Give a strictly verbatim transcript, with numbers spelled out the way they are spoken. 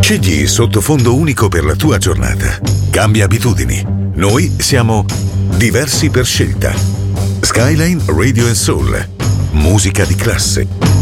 Scegli sottofondo unico per la tua giornata. Cambia abitudini. Noi siamo diversi per scelta. Skyline Radio and Soul. Musica di classe.